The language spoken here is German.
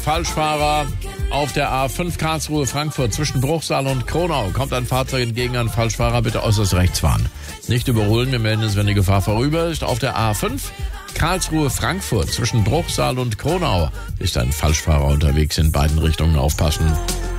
Falschfahrer auf der A5 Karlsruhe-Frankfurt zwischen Bruchsal und Kronau. Kommt ein Fahrzeug entgegen, ein Falschfahrer, bitte äußerst rechts fahren. Nicht überholen, wir melden es, wenn die Gefahr vorüber ist. Auf der A5 Karlsruhe-Frankfurt zwischen Bruchsal und Kronau ist ein Falschfahrer unterwegs, in beiden Richtungen aufpassen.